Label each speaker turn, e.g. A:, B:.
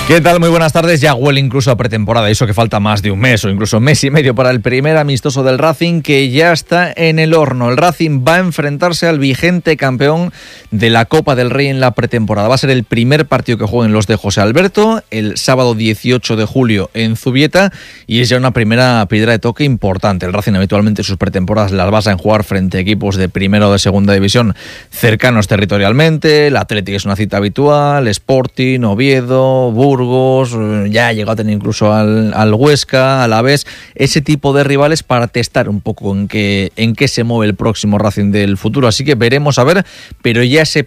A: ¿Qué tal? Muy buenas tardes. Ya huele incluso a pretemporada, eso que falta más de un mes o incluso mes y medio para el primer amistoso del Racing, que ya está en el horno. El Racing va a enfrentarse al vigente campeón de la Copa del Rey en la pretemporada. Va a ser el primer partido que jueguen los de José Alberto, el sábado 18 de julio en Zubieta, y es ya una primera piedra de toque importante. El Racing habitualmente sus pretemporadas las basa en jugar frente a equipos de primera o de segunda división cercanos territorialmente. El Athletic es una cita habitual, Sporting, Oviedo, Burgos, ya llegó a tener incluso al Huesca, al Alavés, ese tipo de rivales para testar un poco en qué se mueve el próximo Racing del futuro. Así que veremos a ver, pero ya ese